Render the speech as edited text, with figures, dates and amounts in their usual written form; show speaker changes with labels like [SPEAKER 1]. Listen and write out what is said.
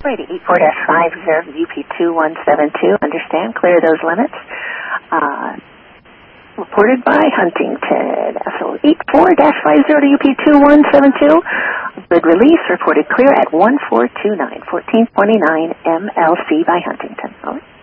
[SPEAKER 1] Righty, 84-50 UP2172. Understand, clear those limits. Reported by Huntington. So 84-50 UP2172. Grid release reported clear at 1429, 1429 MLC by Huntington. All right.